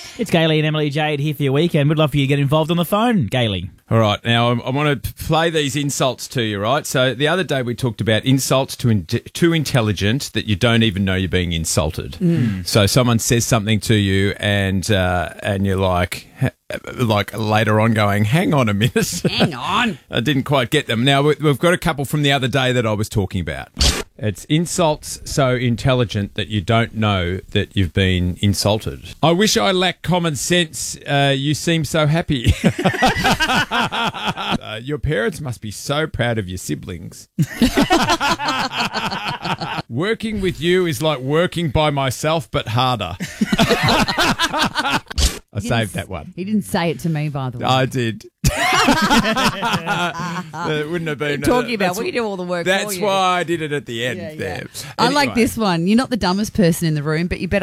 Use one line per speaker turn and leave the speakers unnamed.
It's Gailey and Emily Jade here for your weekend. We'd love for you to get involved on the phone, Gailey.
All right, now I want to play these insults to you, right? So the other day we talked about insults too intelligent that you don't even know you're being insulted. So someone says something to you and you're like later on going, hang on a minute.
Hang on.
I didn't quite get them. Now we've got a couple from the other day that I was talking about. It's insults so intelligent that you don't know that you've been insulted. I wish I lacked common sense. You seem so happy. Your parents must be so proud of your siblings. Working with you is like working by myself, but harder. I saved that one.
He didn't say it to me, by the way.
I did. It wouldn't have been
Talking about we do all the work.
That's
for you.
why I did it at the end there.
I like
Anyway.
this one. You're not the dumbest person in the room, but you better